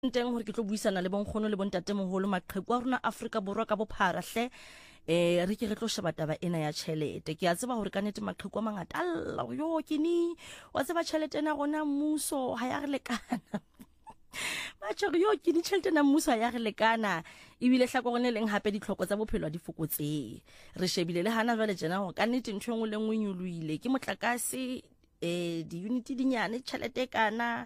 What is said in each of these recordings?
teng hore ke tlo buisana le bonkgono le bontatemoholo maqheku a rona Afrika Borwa ka bophara hle re ke re tlo sheba taba ena ya tjhelete. Ke a tseba hore ka nnete maqheku a mangata alla yo kini wa tseba tjhelete ena rona mmuso ha ya re lekana ba tjho yo kini tjhelete ena mmuso ha ya re lekana ebile hlakorone leng hape ditlhoko tsa bophelo di fokotse re shebile le hana jwale jena hore ka nnete ntho engwe le engwe nyuluile ke motlakase di unity dinyane tjhelete kana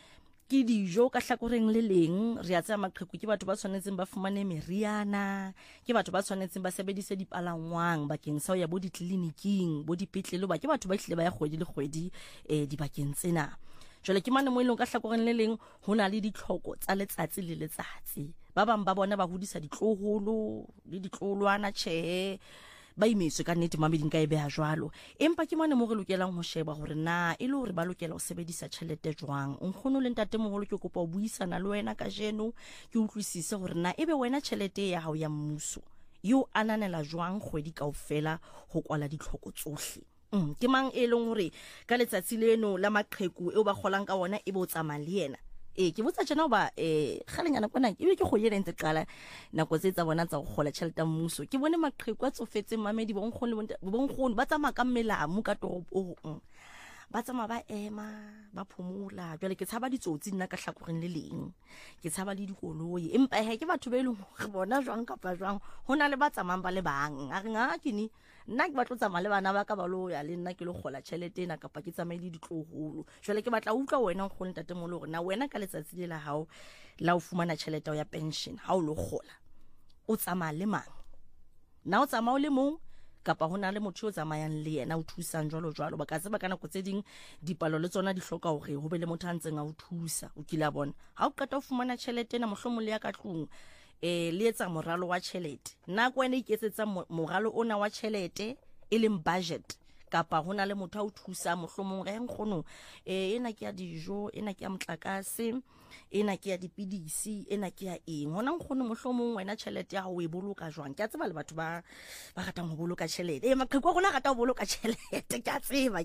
ke dijo ka hlakoreng le leng re a tsaya maqheku ke batho ba tshwanetseng ba fumane meriana ke batho ba tshwanetseng ba sebedise dipalangwang bakeng sa ho ya bo ditleliniking bo dipetlele ba ke batho ba hlile ba ya kgwedi le kgwedi dibakeng tsena jwale ke mane mo ileng ka hlakoreng le leng hona le ditlhoko tsa letsatsi le letsatsi ba bang ba bona ba hodisa ditloholo le ditloholwana tjhe ba imetswe ka nnete mameding ka e beha jwalo empa ke mane mo re lokelang ho sheba hore na e le hore ba lokela ho sebedisa tjhelete jwang nkgono le ntatemoholo ke kopa ho buisana le wena ka jeno ke utlwisise hore na ebe wena tjhelete ya hao ya mmuso yo ananela jwang kgwedi kaofela ho kwala ditlhoko tsohle ke mang e leng hore ka letsatsi leno la maqheku eo ba kgolang ka ona e bo tsamaya le yena ke botsa jena ba kgalenyana kwana ke ke go yena ntse qala nako tse tsa bona tsa go gola tšhelete mmuso ke bone maqheku a tsofetseng mamedi bonkgono ba tsamaya ka melamu ka toropong ba tsamaya ba ema ba phumula jwale ke tshaba ditsotsi nna ka hlakoreng le leng ke tshaba le dikoloi empa ke batho ba ileng go bona jwang kapa jwang hona le ba tsamayang ba le bang a re nga kene nna ke batlo tsamaya le bana ba ka ba lo ya le nna ke lo gola tšhelete ena kapa ke tsamaye le ditloholo jwale ke batla utlwa wena go ntatemolo hore na wena ka letsatsi le la hao la o fumana tšhelete ya pension ha o lo gola o tsamaya le mang na o tsamaya o le mong kapa hona le motho o tsamayang le yena o thusang jwalo ba ka tseba kana go tse ding dipalo le tsona di hloka hore ho be le motho a ntseng a o thusa o kila bona ha o qeta o fumana tjhelete ena mohlomong le ya ka tlung le etsa moralo wa tjhelete nna ko ene iketsetsa moralo ona wa tjhelete e leng budget kapa hona le motho a o thusa mohlomong re nkgono ena ke ya dijo ena ke ya motlakase ena ke ya dipidisi ena ke ya eng hona nkgono mohlomong wena tjhelete ya hao e boloka jwang ke a tseba le batho ba ratang ho boloka tjhelete maqheku a rona rata ho boloka tjhelete ke a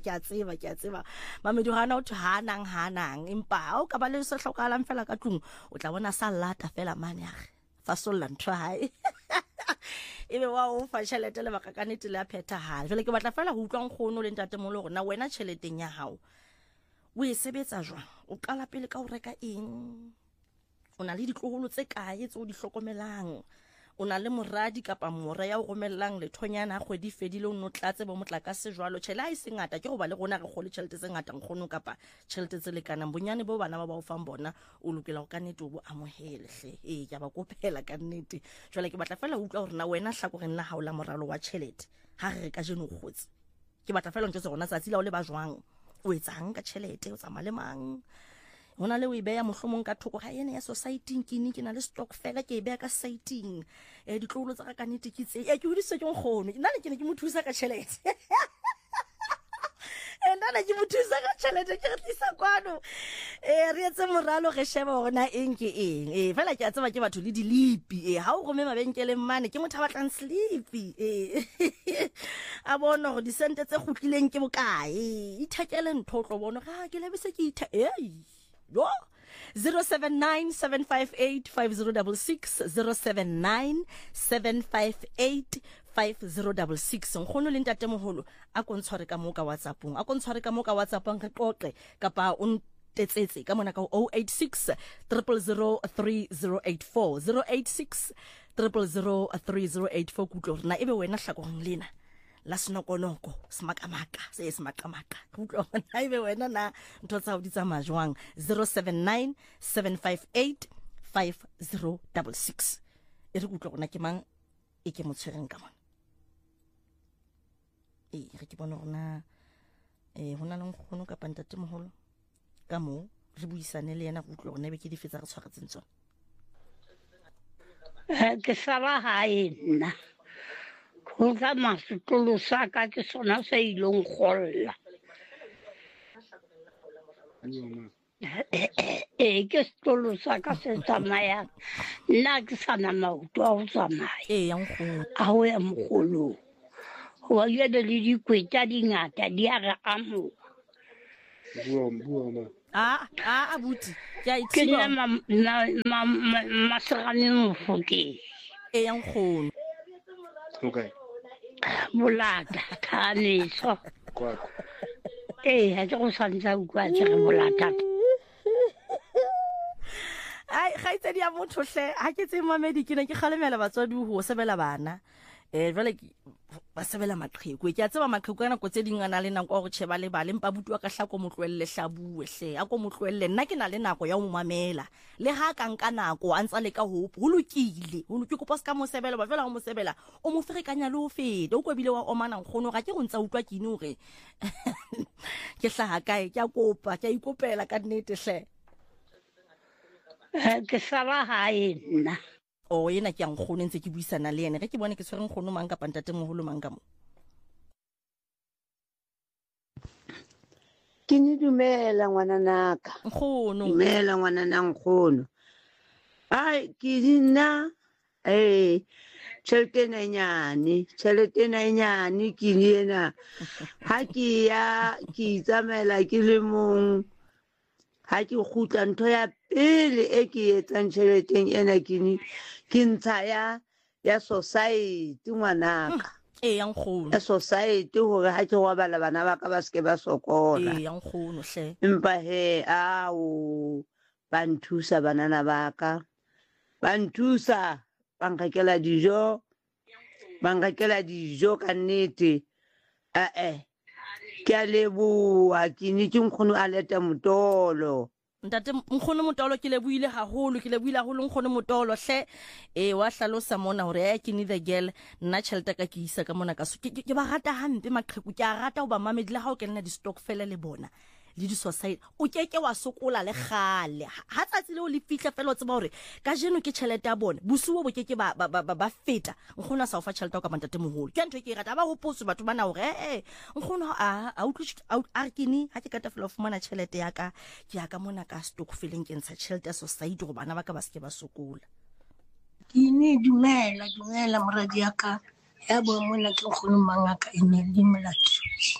tseba mamedi hana o hanang empa ha o ka ba le se hlokahalang fela ka tlung o tla bona sa lata fela mane fasolla ntho hae ebe wa o fa tjhelete le baka ka nnete le a phethahala jwale ke batla fela ho utlwa nkgono le ntatemolo hore na wena tjheleteng ya hao o e sebetsa jwang o qala pele ka ho reka eng o na le ditloholo tse kae tse o di hlokomelang o na le moradi kapa mora ya o romellang lethonyana kgwedi fedile o no tlatse bo motlakase jwalo tjhela e sengata ke go ba le rona re kgole tjhelete tse ngata nkgono kapa tjhelete tse lekanang bonyane bo bana ba o fang bona o lokela go ka nnete o bo amohele hle ke ba kopela ka nnete jwale ke batla fela utlwa hore na wena hlakoreng la hao la moralo wa tjhelete ha re ka jeno khotsi ke batla fela ntse rona tsatsi la o le ba jwang o etsang ka tjhelete o tsamaya le mang hona le o e beya mohlomong ka thoko ga ene ya society ke na le stokvel ke e beya ka siting ditloholo tsa ka nnete ke tse ke hodise ke nkgono nna ke ne ke mo thusa ka tjhelete nna ke mo thusa ka tjhelete ke re tlisa kwano re etse moralo re sheba hore na eng ke eng fela ke a tseba ke batho le dilipi ha o rome mabenkeleng mane ke motho a batlang slipi a bona hore disente tse kgutlileng ke bokae ithekele ntho tlo bona ga ke lebese ke yo 0797585066 0797585066 nkgono le ntatemoholo a ko ntshware ka mo ka WhatsAppong re qoqe kapa o tetsetse ka mona ka 086 0003084 086 0003084 kutlo rena ebe wena hlakoreng lena la sinokonoko smakamaka kutlo na ibe wena na ntho tsa o di tsamaya jwang 0797585066 re kutlo rona ke mang e ke motshwereng ka mona re ke bona rona hona le nkgono ka ntatemoholo ka mo re buisane le yena kutlo rona be ke di fetsa re tshwaretseng tsona ke sala hae nna ho tsamaya setolo sa ka ke sona se ileng golla ke setolo sa ka se tsamayang nna ke sana maoto a ho tsamaya ya nkgono a ho ya mogolong ho ya le dikweta dingata di a re amo bua abuti ke a ke ithiba nna Masegane Mofokeng e yang nkgono Okay. Bolata Thaneso Kwakwa. ha ke go santsa utlwa tsere Bolata ai ga itse di ya motho hle ha ke tse mamedi ke ne ke kgalemela batswadi ho sebela bana jwale ba sebela maqheku ke a tseba maqheku kana go tse ding ana le nako go cheba le bale mpa butu ka hlako motlwelle hlabue hle a go motlwelle nna ke na le nako ya o mamela le ha ka nka nako a ntsa le ka hope ho lokile ke kopa ska mo sebela ba fela go mo sebela o mo ferekanya le o fete o kwebile wa omana nkgono ga ke go ntsa utlwa ke hore ke hlaha kae ke a kopa ke a ikopela ka nnete hle ke sala hae nna o yena ke yang nkgono ntse ke buisana le ene ge ke bone ke tshwere nkgono mang ka pantate moholo mang ka mo Ke ni dumela ngwana naka. nkgono Dumela ngwana na nkgono. Ai ke dina tšhelete ena e nyane ke ni ena. Ha ke ya ke itsamaela ke le mong. Ha ke khutla ntho ya pele e ke etsang tšheleteng ena ke ntsha ya society ngwanaka. yang nkgono Ya society hore ha ke robala bana ba ka ba ske ba sokola. yang nkgono hle Empa ba nthusa banana ba ka. Ba nthusa ba nkakela dijo ka nnete. Ke a leboha ke ne ke nkgono a leta motolo. ntate nkgono motolo ke leboile haholo nkgono motolo hle wa hlalosa mona hore ke ni the girl nna tšhelete ka ke isa ka mona ka so ke ba rata hampe maqheku ke a rata ho ba mamedi le ha o kenna di stockfele le bona le di society o keke wa sokola le gale ha tsatsi le o le fihla fela o tseba hore ka jeno ke tšhelete ya bona busuo bo keke ba feta nkgono sa o fa tšhelete ka mantate moholo ke ntho e ke rata ba go potso batho bana hore nkgono a re kene ha ke kata fela o fumana tšhelete ya ka ke ya ka mona ka stockfeleng ke ntsha tšhelete ya society go bana ba ka ba ske ba sokola Kini dumela moradi ya ka ya bo mona ke nkgono mangaka e ne le molato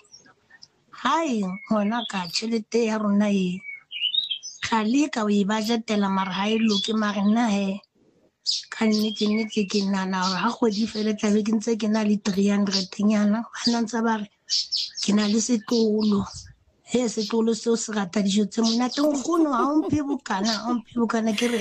hai ngwana ka tšhelete ya rona e khali ka o e budgetela mara ha e loke mara nna ka nnete ke nana ha kgwedi fela tlabe ke ntse ke na le 300 nyana bana ntse ba re ke na le setolo setolo seo se rata dijo tse monate nkgono ha o mphe bokana ke re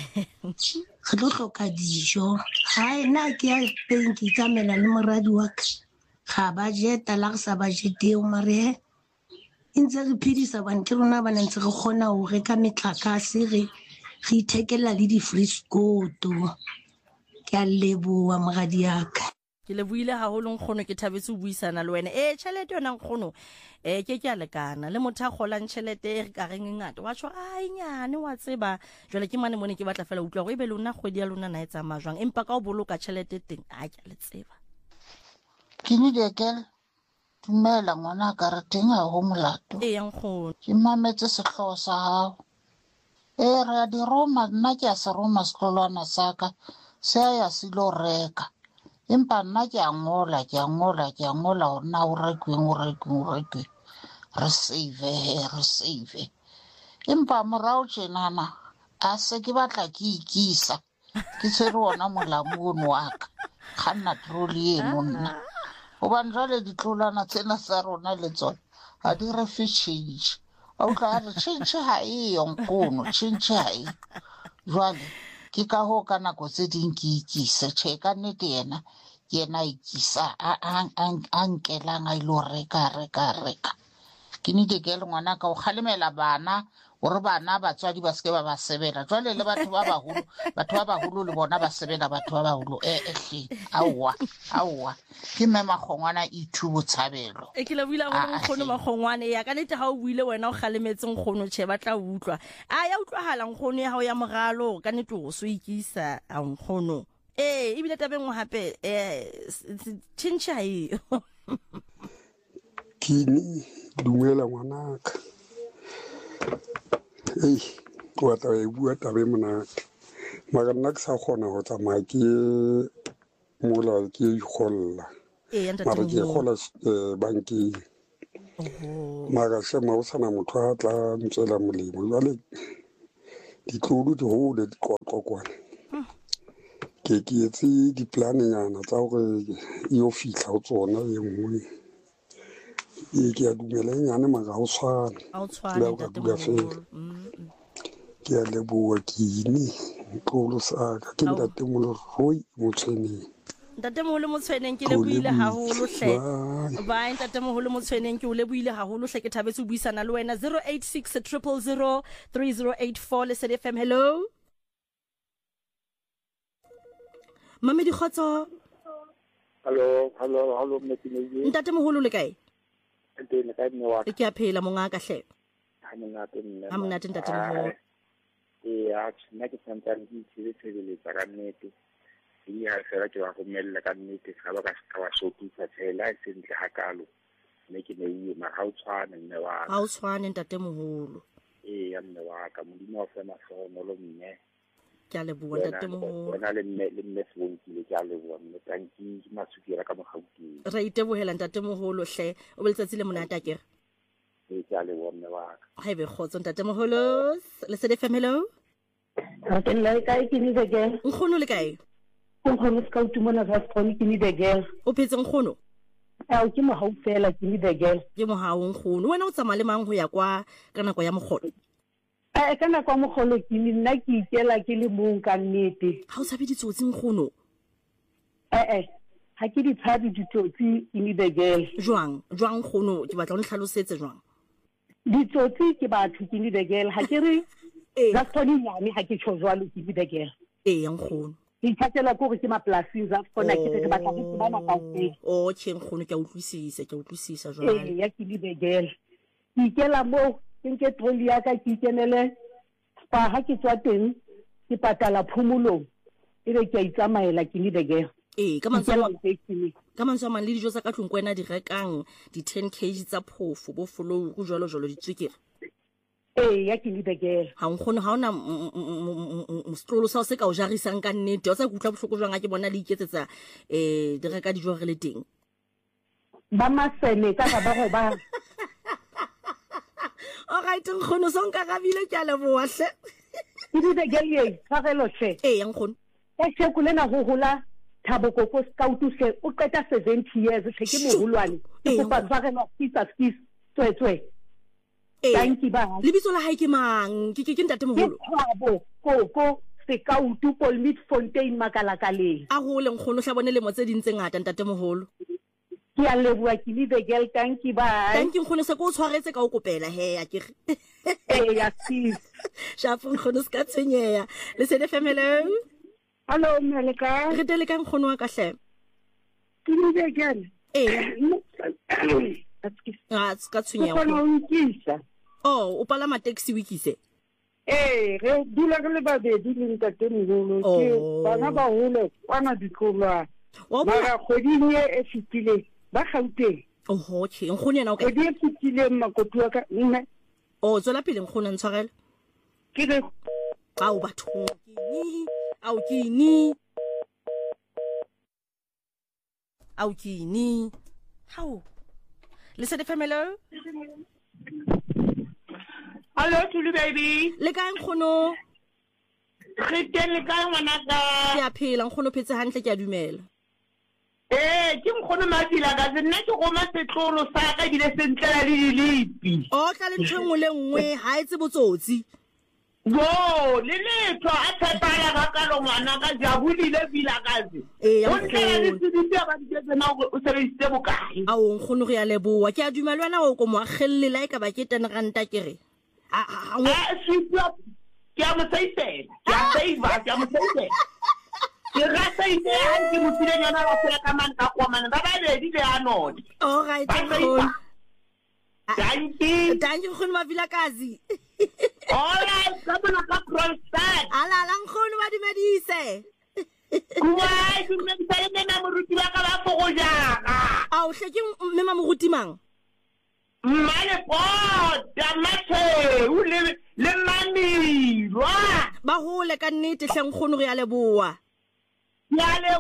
re tlo hloka dijo hai nna ke ya peng ke tsamela le moradi wa ka ga budgeta la re sa budgeteo mare ntse re phedisa bana ke rona bana ntse re kgona ho reka metlakase re ithekela le di-friscoto ke a leboha moradi ya ka ke leboile haholo nkgono ke thabetse ho buisana le wena tšhelete yona nkgono ke a lekana le motho a kgolang tšhelete e re ka reng ngata wa tšho ai nyane wa tseba jwale ke mane mone ke batla fela utlwa go e be lona kgwedi ya lona na e tsamaya jwang empa ka o boloka tšhelete teng a ke a le tseba ke ni dekel dumela ngwana ka re teng ha ho molato yang nkgono ke mametse sehloho sa hao re a di roma nna ke a se roma setlolwana sa ka se ya silo reka empa nna ke a ngola hore na o rekweng re save empa morao tjenana a se ke batla ke ikisa ke tshwere ona molamono wa ka ga nna troli eno nna hobane jwale ditlolwana tsena sa rona le tsona ha di re fe change a utlwa re change ha eyo nkgono change ha eyo jwale ke ka ho ka nako tse ding ke ikise tjhe ka nnete yena ikisa a nkelang a ilo reka ke ni ke le ngwana ka o kgalemela bana hore bana batswadi ba ske ba sebela jwale le batho ba baholo le bona ba sebela batho ba baholo hle aowa ke mema kgongwana ithubo tshabelo ke la buila go nkgono makgongwane ya ka nete ha o buile wena o kgalemetse nkgono tšhe batla utlwa ya utlwahala nkgono ya hao ya moralo ka nete o so ikisa a nkgono ebile tabeng o hape tšhentšhe ha eo Kini dumela ngwanaka wa taba e bua tabe monate maka nna ke sa kgona go tsamaya ke mola ke ikgolla mara ke kgola bankeng mara se mo sana motho a tla ntsela molemo jwale ditlolo di hole di qoqo kwana ke etse di-plannyana tsa gore yo fihla ho tsona e nngwe ke a dumelenyane mara ha o tshwane le ka dula fela ke a leboha ke ine tlolo saka ke ntatemolo hoi motshweneng ntatemoholo motshweneng ke lebohile haholo hle ba ntatemoholo motshweneng ke o lebohile haholo hle ke thabetse ho buisana le wena 086 000 3084 Lesedi FM. Hello Mamedi Khotso. Hello Metinezi. Ntatemoholo le kae? Ntene ka nne wa ke a phela mongaka hle. Ha monate ntatemoholo. Ya tsena ke tsantsa di tsebele tsa ka nnete. Ya fela ke wa go mella ka nnete ga ba ka se wa sotisa tsela e sentle hakalo. Mme ke ne ma ha o tshwane nne wa. Ha o tshwane ntatemoholo. Ya nne wa ka modimo wa fema sono lo mme. Ke a leboha ntatemoholo. Bona le mme sebontsile ke a leboha mme tanki masukira ka mogauti. Ra itebohela ntatemoholo hle o beletsatsi le monate akere. Ke a leboha mme wa ka. Ha ebe khotso ntatemoholo Lesedi FM. Hello ke le kae ke ni the girl nkgono le kae nkgono ska o tumona sa phone ke ni the girl o phetse nkgono o ke mo haufela ke ni the girl ke mo hao nkgono wena o tsamaya le mang ho ya kwa ka nako ya mogolo ka nako ya mogolo ke ni nna ke ikela ke le mong ka nnete ha o tshabe ditsotsi nkgono ha ke di tshabe ditsotsi ke ni the girl jwang nkgono ke batla o ntlhalosetse jwang ditsotsi ke batho ke ni the girl ha ke re za phone nyane ha ke tshozwalo ke ni the girl nkgono ke tshatela go ke maplasing za phone ke se batla go bana ka o okay nkgono ke a utlwisisa jwang ya ke ni the girl ke ikela mo ke troli ya ka ke kenele pa ha ke tswa teng ke patala phumulong ebe ke itsamaela ke ni the girl ka mantswe mang le dijo tsa ka tlong kwena di rekang di 10 kg tsa phofo bo follow go jolo di tswekere ya ke ni the girl ha nkgono ha ona mostlolo sa se ka o jarisang ka nnete o sa kutla bohloko jwang a ke bona le iketsetsa di reka dijo re le teng ba masene ka ba go ba o right nkgono so nka gabile ke a leboa hle ke ni the girl ye tsagelo hle nkgono se kulena go gola Thabo Koko Scout se o qeta 70 years se ke mohulwane ke ba tsagelo skis tswetswe thank you ba lebitso la hae ke mang ke ntatemoholo Thabo Koko Scout Polmit Fontaine Makalakaleng a hole nkgono hla bone le mo tse ding tse ngata ntatemoholo ke a leboa ke ni the girl thank you nkgono se ko tshwaretse ka o kopela he a ke ya sis shapo nkgono ska tsenyeya Lesedi FM. Hello Meleka re tele ka nkgono wa ka hle ke ni the girl ska tsenyeya o palama taxi wikise re dula ka le babedi le ntatemoholo ke bana ba hole kwana ditlolwa mara kgoding e fitile ba Gauteng okay nkgono yena o ka di fitile makotu wa ka nna tswela pele nkgono ntshwarela ke re au batho au kini how Lesedi FM. Hello Tulu baby le ka nkgono re teng le ka ngwana ka ke a phela nkgono phetse hantle ke a dumela ke nkgono matila ka nna ke goma setlolo sa ka di le sentlela le dilipi tla le ntshwe le nngwe ha etse botsotsi le letho a tshepala ka kalo ngwana ka jabulile bilakazi o ntlela le seditse ba ditsena o sebeditse bokae nkgono re a leboa ke a dumela wena o ko mo agellela e ka ba ke 10 ranta ke re ke a mo saisela ke a save ke a mo saisela ke rata ite ha ke mo tsile nyana ba fela ka man ka kwa man ba ba le di le anodi all right nkgono thank you nkgono mavilakazi all right kabona ka prostat ala nkgono ba dumedise kuwa ke mmele nna moruti ba ka ba fogojaga hle ke mme mamoruti mang Mane pota mathe o le manilwa ba hole ka nnete hle nkgono re a leboa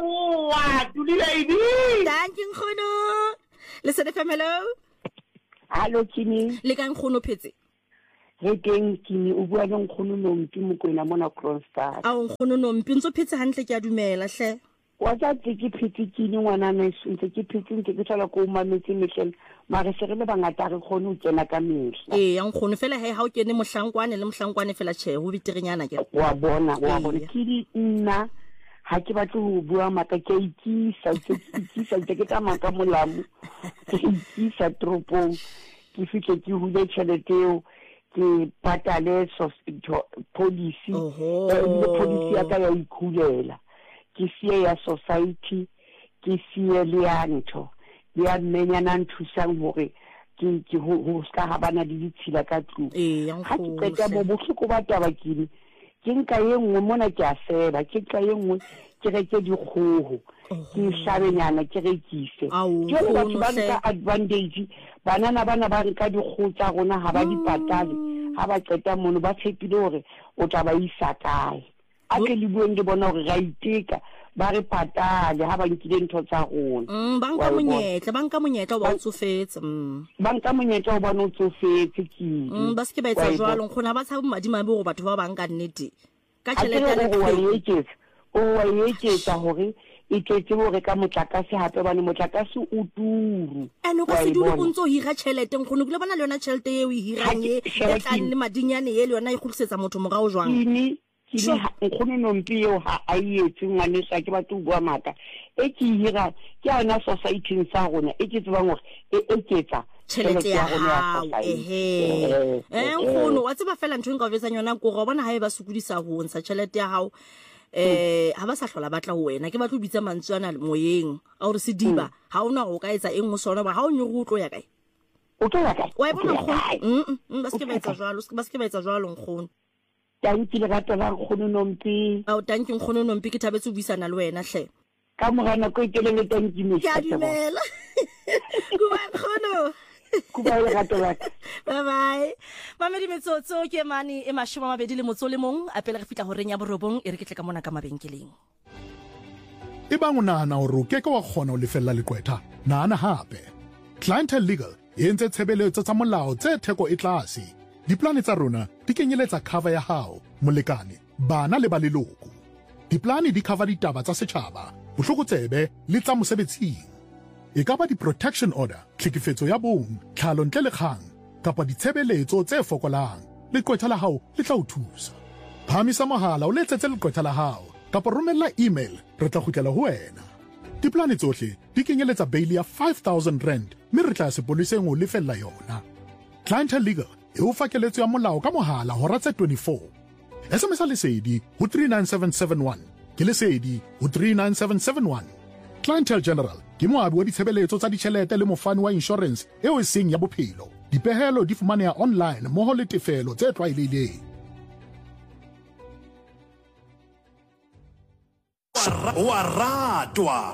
Tuli baby thank you nkgono Lesedi FM. Hallo Kini. Le ka nkgono phetse. Re teng Kini o bua le nkgono Nompi Mokoena mona Kroonstad. A nkgono Nompi ntse phetse hantle ke a dumela hle. Wa tsa ke phetse Kini ngwana na ntse ke phetse ke tsala ko mametse mehleng mara se re le bangata re khone o tsena ka mehla. Ya nkgono fela ha o kene mohlankwane le mohlankwane fela tjhe ho biterenyana ke. Wa bona Kini nna ha ke batla ho bua maka ke ikisa ke ka maka molamu ke ikisa tropong ke fihle ke hule tšhelete ke patale policy policy ya ka ya ikhulela ke siye ya society ke siye le ya ntho ya menyana nthusang hore ke ho ska ha bana le ditshila ka tlung ha ke qeta mo bohloko ba taba ke nka yengwe mona ke a seba ke tla yengwe ke reke dikgoho ke hlabenyana ke rekise jole batho ba nka advantage banana bana ba nka dikgoho tsa rona ha ba di patale ha ba qeta mono ba tshepile hore o tla ba isa kae a ke le bueng ke bona hore ra iteka ba re patale ha ba nkile ntho tsa rona banka monyetla wa tsofetse banka monyetla wa bona o tsofetse ke ba se ke ba etsa jwalo nkgona ba tsha madimabe go batho ba banka nnete ka tšhelete wa yeketsa hore e tletse hore ka motlakase hape bane motlakase o turu eno ka se dule o ntse o hira tšhelete nkgono ke le bona le yona tšhelete e o e hirang e tlang le madinyane ye le yona e kholisetsa motho morao jwang ke nkgono Nompi eo ha a etse ngwane sa ke batho bua maka e ke hira ke ana society sa rona e ke tsebang hore e eketsa tšhelete ya hao nkgono wa tseba fela ntho e nka o jwetsang yona ko go bona ha e ba sokodisa go ntsha tšhelete ya hao ha ba sa hlola batla ho wena ke batlo bitsa mantswana moyeng a hore se diba ha ona go ka etsa eng mo sona ba ha o nyo go tlo ya kae o tlo ya kae wa bona nkgono ba se ke ba etsa jwalo nkgono tanki le ratela nkgono Nompi tanki nkgono Nompi ke thabetse o buisana le wena hle ka morana ko itelele tanki me ke a dumela kuba nkgono kuba le ratela bye bye mamedi metsotso ke mane e 20 le motso le mong a pele re fitla horeng ya borobong e re ke tle ka mona ka mabenkeleng e bang o nahana hore o keke wa kgona ho lefella lekwetha nahana hape Clientele Legal e entse tshebeletso tsa molao tse theko e tlase diplane tsa rona di kenyeletsa cover ya hao molekane bana le ba leloko diplane di cover ditaba tsa setjhaba bohlokotsebe le tsa mosebetsing e ka ba di-protection order tlhekefetso ya bong tlhalo ntle le kgang kapa ditshebeletso tse fokolang lekwetha la hao le tla o thusa phamisa mohala o letsetse lekwetha la hao kapa romella email re tla kgutlela ho wena diplane tsohle di kenyeletsa bail ya 5,000 rand mme re tla sepoleseng o lefella yona Clientele Legal e o fa keletso ya molao ka mohala hora tse 24 SMS lesedi ho 39771 ke lesedi ho 39771 Clientele General ke moabi wa ditshebeletso tsa ditjhelete le mofani wa insurance eo e seng ya bophelo dipehelo di fumaneha online moho le tefelo tse tlwaelehileng Waratwa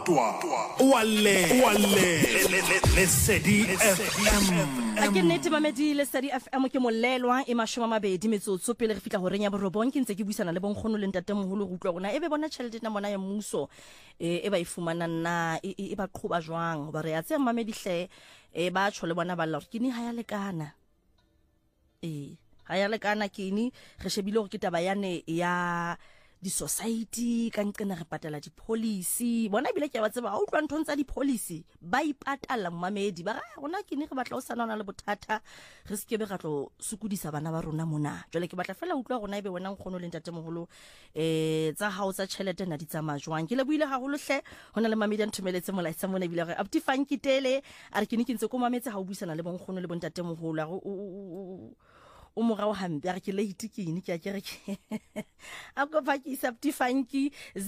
Lesedi FM a ke nnete mamedi Lesedi FM ke molelwa e 20 metsotso pele re fitla ho renya borobong ke ntse ke buisana le bonkgono le ntatemoholo go utlwa rona ebe bona tšhelete na mona ya mmuso e ba ifumana nna e ba qhoba jwang ba re a tse mamedi hle ba tšho le bona ba lla ke ni ha ya lekana ha ya lekana ke ni re shebile gore ke taba yane ya di-society ka nqena re patala di-policy bona bile ke ba tseba a utlwa ntho tsa di-policy ba ipatala mamedi ba rona ke ne re batla o sanana le bothata re se ke be ga tlo sukudisa bana ba rona mona jole ke batla fela utlwa rona ebe wena nkgono le ntatemoholo tsa hao tsa tšhelete na di tsa majwang ke le buile ga holo hle hona le mamedi nthomeletse molaetsa mona bile re abti fanki tele a re ke ne ke ntse ko mametse ha o buisana le bonkgono le bontatemoholo o morao hampe a re ke late ke ine ke a kere ke a go fa ke sabti fanki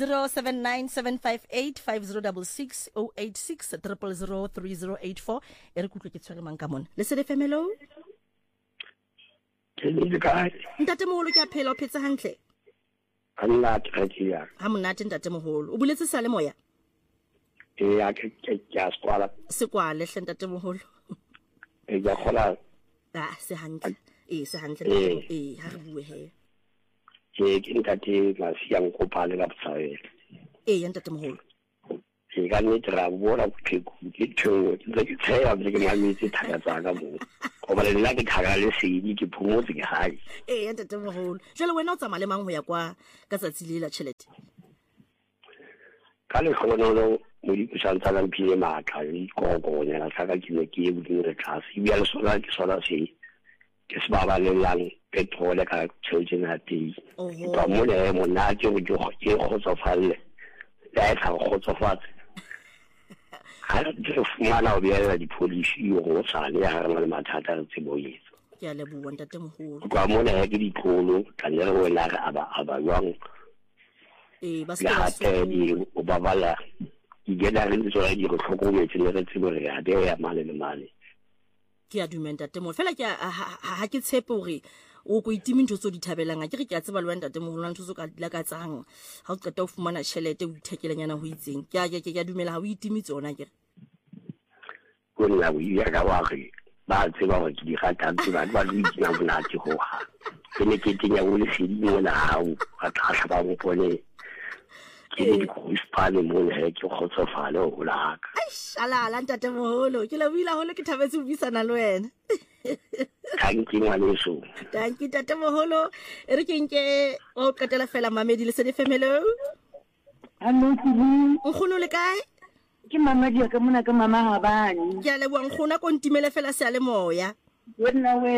0797585066 086 0003084 e re kutlwe ke tshwere mang ka mona le se le femelo ke le ka ntatemoholo ke a phela o phetse hantle Allah tshia ha monate ntatemoholo o buletse sa le moya ya ke skwala se kwale hle ntatemoholo ya khola se hantle se hantle ha re bue he ke ntate la siang kopale la botshabelo ya ntatemoholo ka nnete ra bona boqheku ke theo ke tsheya ke mametse thaka tsaka mo go ba le nna ke thaka le sedi ke phomotse ke hae ntate mogolo jalo wena o tsamaya le mang go ya kwa ka tsatsi le la tšhelete ka le kgono mo di kusantsa la mpile matla le gogo nyana tsaka ke ne ke botse re tlase bia le sona ke sona se ke se ba le lang petrol ka tšhelete na tei ba mo le mona ke go go tsofalle ya tla go tsofatse ha re fumana o bia di policy go tsale ya re le mathata re tseboyetso ke a leboa ntate mogolo kwa mo le ke ditlolo ka le go la ga aba jwang ba se ba di o ba bala igena re ntse re di go tlhokometse le re tsebo re ya de ya male le male ke a dumela ntate mo fela ke ha ke tshepe hore o go itimi ntho tso di thabelang a ke re ke a tseba le ntate mo hona ntho tso ka dila ka tsang ha o qeta o fumana tšhelete o ithekelanyana ho itseng ke a dumela ha o itimi tsona ke go nna o ya ka wa re ba tseba gore ke di gatantse ba di tsena bonate go ha ke ne ke tenya o le sedi mo na hao ga tlhahla ba mo pone ke di go ispane mo le ke khotsofale o la ka ala ntate moholo ke la buila hole ke thabetse ho bisana le wena thank you ngwaneso thank you ntate moholo re ke nke o qetela fela mamedi le se di femelo hallo nkgono le kae ke mamadi ka mona ka mama habane ke a leboa nkgono ko ntimele fela se a le moya wena we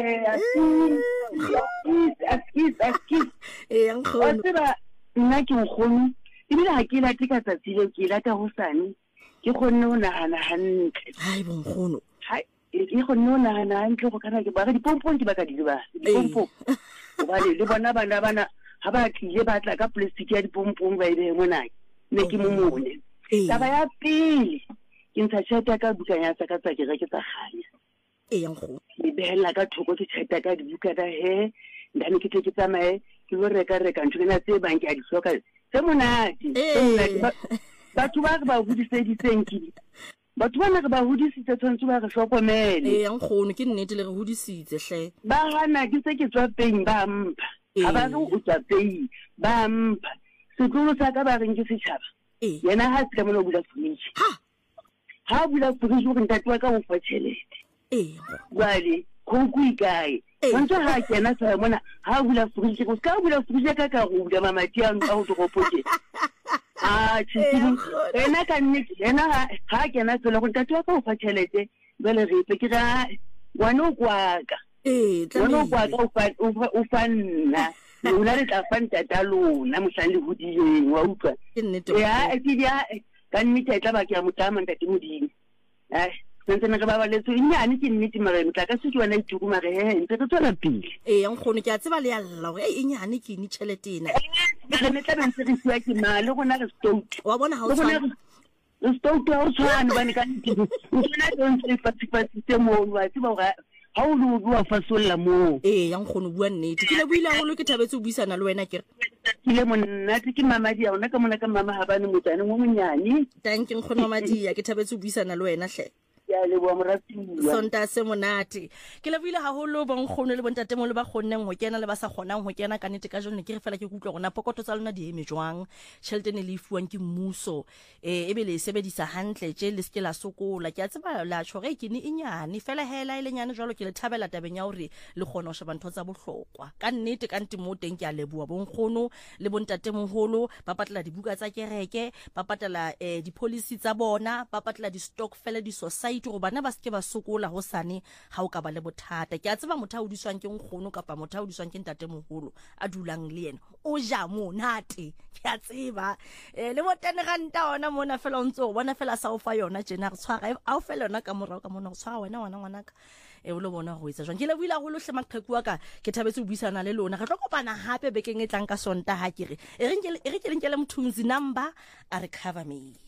askis nkgono tseba nna ke nkgono ebile ha ke late ka tsatsi le ke lata hosane ke kgonne ho nahana hantle hai bonkgono ke kgonne ho nahana hantle go kana ke ba di pompong ke ba ka di ba dipompo ba le bona bana ha ba tlile ba tla ka plastic ya dipompong ba ile mona ne ke mo mone taba ya pele ke ntsha tšhelete ka bukanya tsa ka tsa ke reke tsa gale nkgono le behela ka thoko ke tšhelete ka dibuka da he ndane ke ke tsamaye ke go reka ntho tsena tse bang ke a di hloka se monate batho ba re ba hodiseditseng ke batho ba re ba hodisitse tshwanetse ba re hlokomele nkgono ke nnete le re hodisitse hle ba hana ke se ke tswa peng ba mpha ha ba re o tswa peng ba mpha setlolo sa ka ba reng ke setšhaba yena ha se ka mona o bula fridge ha o bula fridge o re ntate wa ka o fa tšhelete jwale khouku ikae ntse ha kena sa mona ha o bula fridge go ska bula fridge ka go bula mamati a ntse go toropote tshitsi ena ka nnete ena ha kena tsela go ntate wa ka o fa tšhelete jwale re ipe ke ga wana o kwaka wana o kwaka o fa nna lona le tla fa ntata lona mohlang le hodileng wa utlwa ka nnete e tla ba ke ya motama ntate modimo sentse ne re babaletse nyane ke nnete mare motlaka se ke wena itukuma re ntse re tswela pele nkgono ke a tseba le yalla gore e nyane ke ni tšhelete ena re ne tla bentse re siwa ke male gona re stout wa bona ha o tshwana re stout ha o tshwana bane ka nnete o tsena tse fatsifasitse mo wa tseba gore ha o lo bua fasolla mo nkgono bua nnete ke le buile haholo ke thabetse ho buisana le wena ke ile monate ke mamadi ya ona ka mona ka mama habane motsane mo monyane thank you nkgono mamadi ya ke thabetse ho buisana le wena hle ya le bo moratiwa sonta se monate ke le buile haholo bonkgono le bontate mo le ba khonneng ho kena le ba sa kgonang ho kena ka nnete ka jone ke re fela ke kutlwa gona pokoto tsa lona di eme jwang tšhelete ne le ifuwang ke mmuso e be le sebedisa hantle tje le ske la sokola ke a tseba la tshore ke ni inyane fela hela ile nyane jwalo ke le thabela tabeng ya hore le kgona ho sheba ntho tsa bohlokwa ka nnete ka ntimo teng ke a leboa bonkgono le bontate moholo ba patla dibuka tsa kereke ba patla di policy tsa bona ba patla di stock fela di society go bana ba ske ba sokola ho sane ha o ka ba le bothata ke a tseba motho a hodiswang ke nkgono kapa motho a hodiswang ke ntate moholo a dulang le yena o ja monate ke a tseba le botene ganta ona mona fela o ntse o bona fela sa o fa yona jena re tshwara a o fela yona ka morao ka mona go tshwara wena ngwanaka o lo bona go etsa jwang ke le buila go lohle maqheku wa ka ke thabetse ho buisana le lona re tlo kopana hape bekeng e tlang ka sonta ha ke re e re ke le mthunzi number a recover me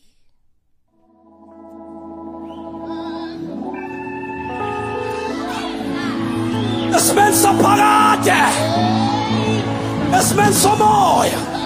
Es men som parate! Es men som moja!